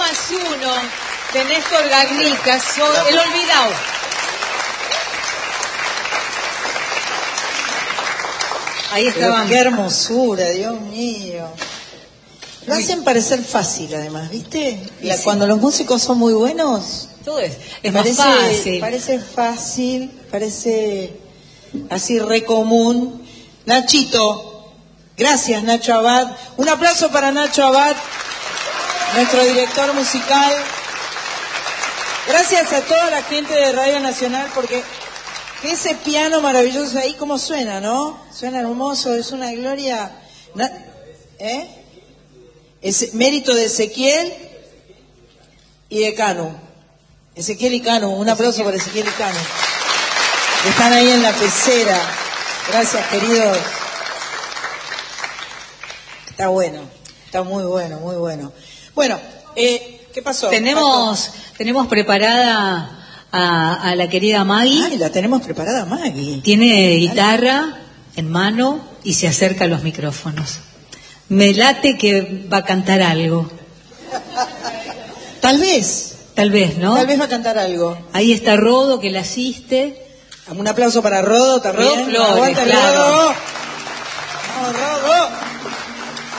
uno de Néstor Garnica, El Olvidado. Ahí estaban. Qué hermosura, Dios mío. Lo hacen parecer fácil, además, ¿viste? Sí. Cuando los músicos son muy buenos, todo es más fácil. Parece fácil, parece así re común. Nachito, gracias Nacho Abad. Un aplauso para Nacho Abad, nuestro director musical. Gracias a toda la gente de Radio Nacional, porque ese piano maravilloso ahí, ¿cómo suena, no? Suena hermoso, es una gloria. Es mérito de Ezequiel y de Canu. Ezequiel y Canu, un aplauso para Ezequiel y Canu. Están ahí en la pecera. Gracias, queridos. Está bueno, está muy bueno, muy bueno. Bueno, ¿qué pasó? Tenemos preparada a la querida Maggie. Ay, la tenemos preparada, Maggie. Tiene guitarra en mano y se acerca a los micrófonos. Me late que va a cantar algo. Tal vez, ¿no? Tal vez va a cantar algo. Ahí está Rodo, que la asiste. Un aplauso para Rodo también. Rodo Flores, claro. Rodo. Vamos, Rodo.